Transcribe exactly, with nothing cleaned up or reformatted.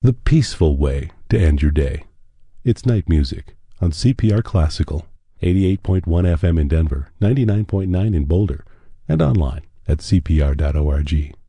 the peaceful way to end your day. It's night music on C P R Classical, eighty-eight point one F M in Denver, ninety-nine point nine in Boulder, and online at C P R dot org.